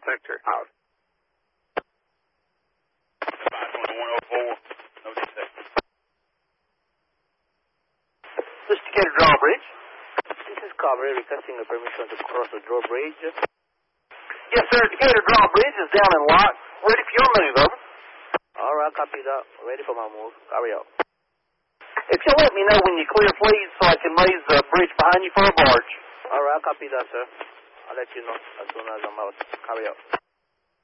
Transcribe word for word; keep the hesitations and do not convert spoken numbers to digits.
Sector. Out. five twenty-one oh four. No detect. This is Decatur Drawbridge. This is Cavalry requesting a permission to cross the drawbridge. Yes, sir. Decatur Drawbridge is down and locked. Ready for your move, over. All right, copy that. Ready for my move. Carry out. If you'll let me know when you clear, please, so I can raise the bridge behind you for a barge. All right, copy that, sir. I'll let you know as soon as I'm out. Carry out.